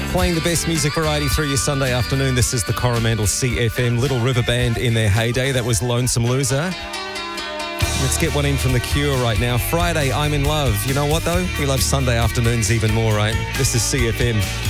Playing the best music variety through your Sunday afternoon. This is the Coromandel CFM. Little River Band in their heyday. That was Lonesome Loser. Let's get one in from The Cure right now. Friday, I'm in love. You know what, though? We love Sunday afternoons even more, right? This is CFM.